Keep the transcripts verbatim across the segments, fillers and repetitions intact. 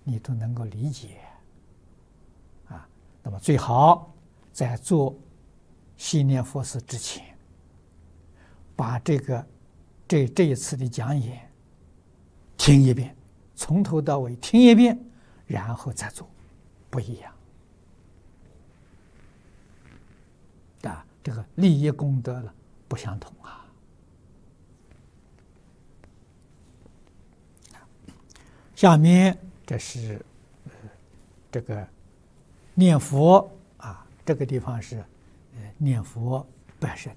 你都能够理解啊。那么最好在做信念佛事之前，把这个这这一次的讲演听一遍，从头到尾听一遍，然后再做，不一样啊，这个利益功德了不相同啊。下面这是、呃、这个念佛啊，这个地方是、呃、念佛本身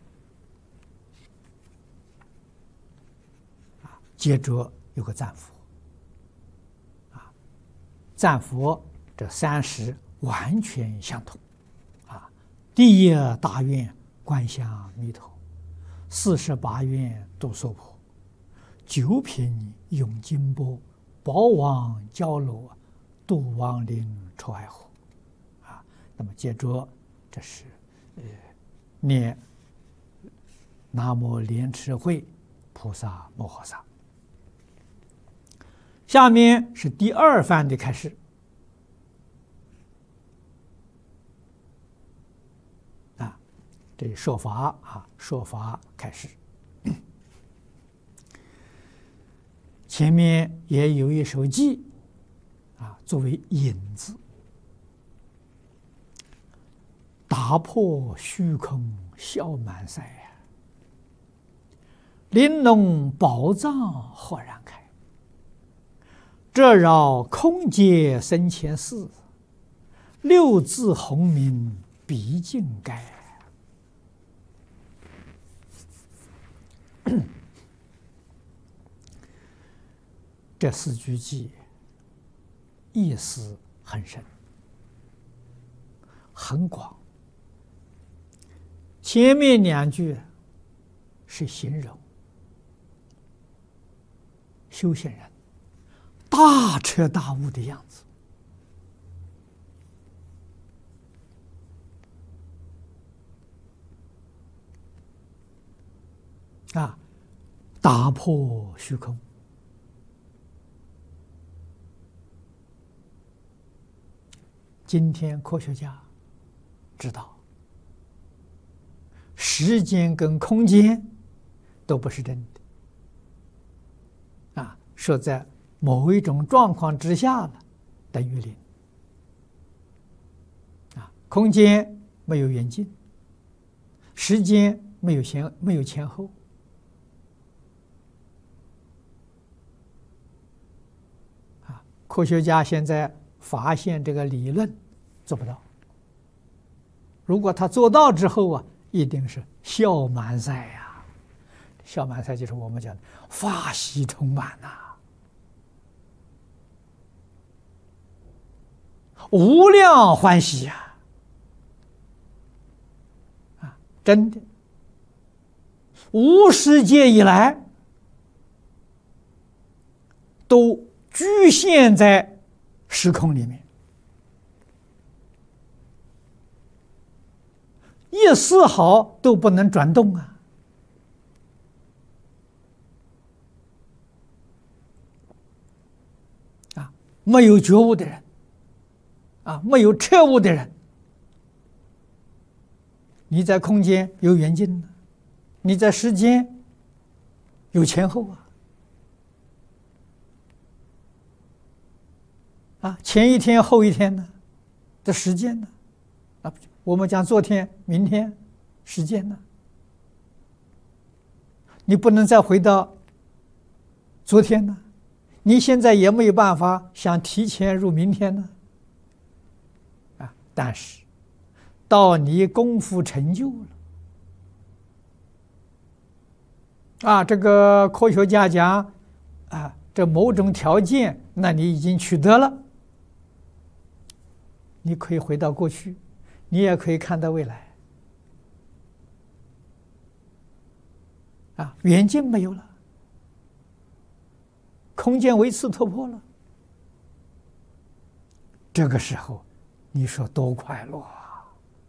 啊，接着有个赞佛啊，赞佛这三十完全相同啊，第一大愿观想弥陀，四十八愿度娑婆，九品永金波，宝王交罗，度亡灵出爱河啊。那么接着这是呃念南无莲池会菩萨摩诃萨。下面是第二番的开始啊，这说法啊，说法开始。前面也有一首偈啊，作为引子，打破虚空笑满塞呀，玲珑宝藏豁然开，这绕空界生前事，六字洪名毕竟该。这四句偈意思很深很广，前面两句是形容修行人大彻大悟的样子啊，打破虚空。今天科学家知道，时间跟空间都不是真的，啊，设在某一种状况之下了，等于零。啊，空间没有远近，时间没有前没有前后，啊，科学家现在发现这个理论做不到，如果他做到之后啊，一定是笑满塞呀！笑满塞就是我们讲的法喜充满呐、啊，无量欢喜呀！啊，真的，无世界以来都局限在时空里面，一丝毫都不能转动啊！啊，没有觉悟的人，啊，没有彻悟的人，你在空间有远近呢，你在时间有前后啊！啊，前一天后一天呢的时间呢？啊，我们讲昨天、明天时间呢？你不能再回到昨天呢？你现在也没有办法想提前入明天呢？啊，但是到你功夫成就了，啊，这个科学家讲啊，这某种条件，那你已经取得了。你可以回到过去，你也可以看到未来，啊，远近没有了，空间维次突破了，这个时候，你说多快乐啊！